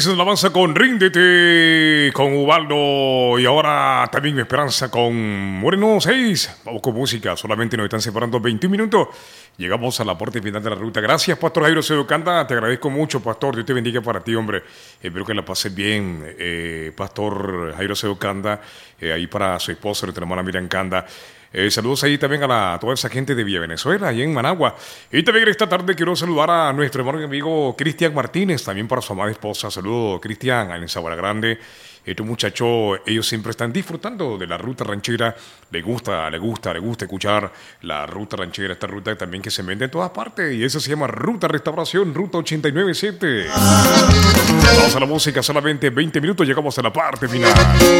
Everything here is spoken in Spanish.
Raíces de la Avanza con Ríndete, con Ubaldo y ahora también Mi Esperanza con Moreno 6. Vamos con música, solamente nos están separando 21 minutos. Llegamos a la parte final de la ruta. Gracias, Pastor Jairo Seducanda, te agradezco mucho, Pastor. Dios te bendiga para ti, hombre. Espero que la pases bien, Pastor Jairo Seducanda, ahí para su esposa, nuestra hermana Miriam Canda. Saludos ahí también a toda esa gente de Villa Venezuela, ahí en Managua. Y también esta tarde quiero saludar a nuestro hermano y amigo Cristian Martínez, también para su amada esposa. Saludos, Cristian, en Sabana Grande. Estos muchachos, ellos siempre están disfrutando de la ruta ranchera. Les gusta escuchar la ruta ranchera, esta ruta también que se vende en todas partes. Y eso se llama Ruta Restauración, Ruta 897. Vamos a la música, solamente 20 minutos, llegamos a la parte final.